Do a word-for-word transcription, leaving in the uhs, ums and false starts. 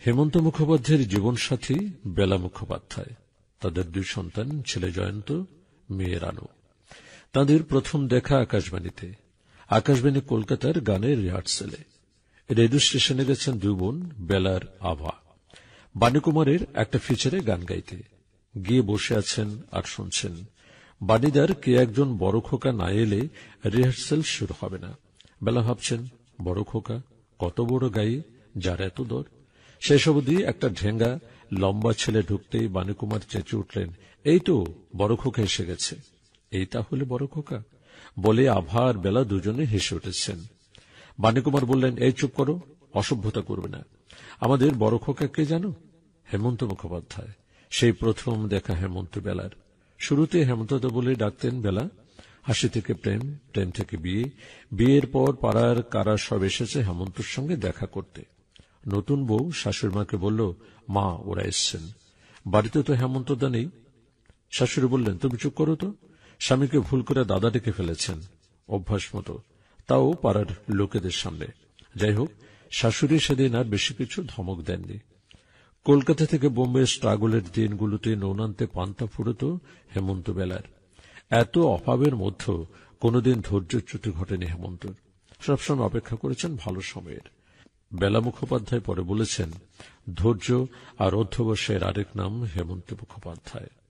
হেমন্ত মুখোপাধ্যায়ের জীবনসাথী বেলা মুখোপাধ্যায়, তাদের দুই সন্তান, ছেলে জয়ন্ত, মেয়ে রানু। তাঁদের প্রথম দেখা আকাশবাণীতে, আকাশবাণী কলকাতার গানের রিহার্সেলে। রেডিও স্টেশনে গেছেন দুই বোন, বেলার আভা, বাণীকুমারের একটা ফিচারে গান গাইতে। গিয়ে বসে আছেন আর শুনছেন। বাণীদার কে একজন বড় খোকা না এলে রিহার্সেল শুরু হবে না। বেলা ভাবছেন, বড় খোকা কত বড় গায়ে, যার এত দর। শেষ অবধি একটা ঢেঙ্গা লম্বা ছেলে ঢুকতেই বাণীকুমার চেঁচে উঠলেন, এই তো বড় খোকা এসে গেছে। এই তাহলে বড় খোকা বলে আভা আর বেলা দুজনে হেসে উঠেছেন। বাণীকুমার বললেন, এই চুপ করো, অসভ্যতা করবে না। আমাদের বড় খোকা কে জানো? হেমন্ত মুখোপাধ্যায়। সেই প্রথম দেখা হেমন্ত বেলার। শুরুতে হেমন্তদা বলে ডাকতেন বেলা। হাসি থেকে প্রেম, প্রেম থেকে বিয়ে, বিয়ের পর পাড়ার কারা সব এসেছে হেমন্তর সঙ্গে দেখা করতে। নতুন বউ শাশুড়িমাকে বলল, মা ওরা এসছেন। বাড়িতে তো হেমন্তদা নেই। শাশুড়ি বললেন, তুমি চুপ করো তো, স্বামীকে ভুল করে দাদা ডেকে ফেলেছেন, অভ্যাস মতো, তাও পাড়ার লোকেদের সামনে। যাই হোক, শাশুড়ি সেদিন আর বেশি কিছু ধমক দেননি। কলকাতা থেকে বোম্বে স্ট্রাগলের দিনগুলোতে নৌনান্তে পান্তা ফুরত হেমন্ত বেলার। এত অভাবের মধ্যেও কোনদিন ধৈর্যচ্যুতি ঘটেনি হেমন্তর। সবসময় অপেক্ষা করেছেন ভালো সময়ের। বেলা মুখোপাধ্যায় পরে বলেছেন, ধৈর্য আর অধ্যবসায়ের আরেক নাম হেমন্ত মুখোপাধ্যায়।